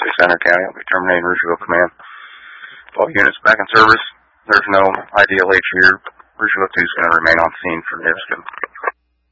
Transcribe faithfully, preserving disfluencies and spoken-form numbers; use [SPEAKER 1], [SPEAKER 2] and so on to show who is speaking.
[SPEAKER 1] Coffee Center County. I'll be terminating Rougeaville Command. All units back in service. There's no I D L H here. Rougeaville two is going to remain on scene for N I P S C.